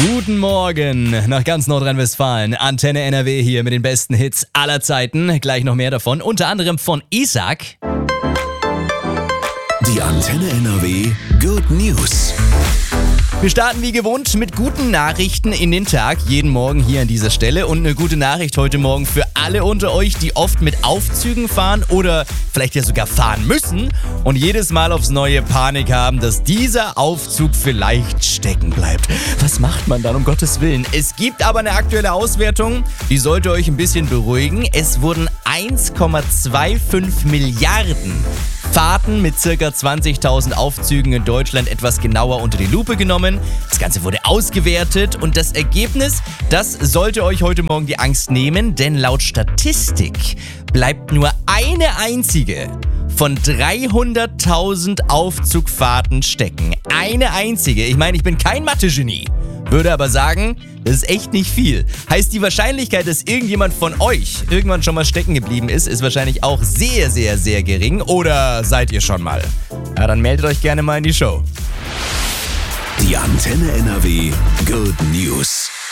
Guten Morgen nach ganz Nordrhein-Westfalen. Antenne NRW hier mit den besten Hits aller Zeiten. Gleich noch mehr davon, unter anderem von Isaac. Die Antenne NRW Good News. Wir starten wie gewohnt mit guten Nachrichten in den Tag, jeden Morgen hier an dieser Stelle. Und eine gute Nachricht heute Morgen für alle unter euch, die oft mit Aufzügen fahren oder vielleicht ja sogar fahren müssen und jedes Mal aufs neue Panik haben, dass dieser Aufzug vielleicht stecken bleibt. Was macht man dann, um Gottes Willen? Es gibt aber eine aktuelle Auswertung, die sollte euch ein bisschen beruhigen. Es wurden 1,25 Milliarden Fahrten mit ca. 20.000 Aufzügen in Deutschland etwas genauer unter die Lupe genommen. Das Ganze wurde ausgewertet und das Ergebnis, das sollte euch heute Morgen die Angst nehmen, denn laut Statistik bleibt nur eine einzige von 300.000 Aufzugfahrten stecken. Eine einzige. Ich meine, ich bin kein Mathe-Genie, würde aber sagen, das ist echt nicht viel. Heißt, die Wahrscheinlichkeit, dass irgendjemand von euch irgendwann schon mal stecken geblieben ist, ist wahrscheinlich auch sehr, sehr, sehr gering. Oder seid ihr schon mal? Ja, dann meldet euch gerne mal in die Show. Die Antenne NRW Good News.